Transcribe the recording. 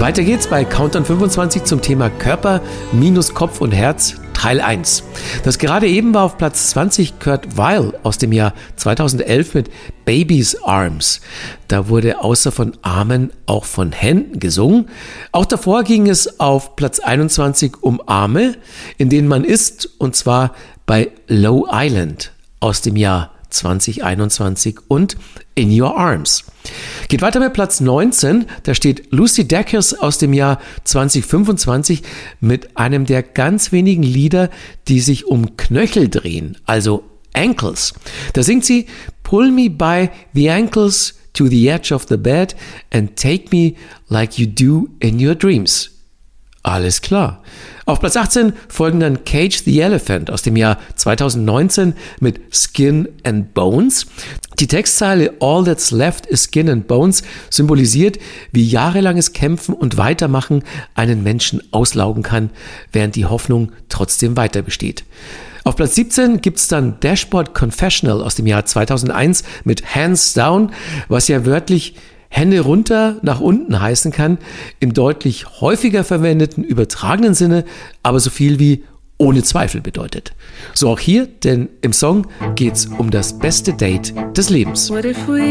Weiter geht's bei Countdown 25 zum Thema Körper minus Kopf und Herz, Teil 1. Das gerade eben war auf Platz 20 Kurt Weill aus dem Jahr 2011 mit Baby's Arms. Da wurde außer von Armen auch von Händen gesungen. Auch davor ging es auf Platz 21 um Arme, in denen man ist, und zwar bei Low Island aus dem Jahr 2021 und In Your Arms. Geht weiter mit Platz 19, da steht Lucy Dacus aus dem Jahr 2025 mit einem der ganz wenigen Lieder, die sich um Knöchel drehen, also Ankles. Da singt sie Pull me by the ankles to the edge of the bed and take me like you do in your dreams. Alles klar. Auf Platz 18 folgen dann Cage the Elephant aus dem Jahr 2019 mit Skin and Bones. Die Textzeile All that's left is skin and bones symbolisiert, wie jahrelanges Kämpfen und Weitermachen einen Menschen auslaugen kann, während die Hoffnung trotzdem weiter besteht. Auf Platz 17 gibt's dann Dashboard Confessional aus dem Jahr 2001 mit Hands Down, was ja wörtlich Hände runter nach unten heißen kann, im deutlich häufiger verwendeten übertragenen Sinne, aber so viel wie ohne Zweifel bedeutet. So auch hier, denn im Song geht's um das beste Date des Lebens. What if we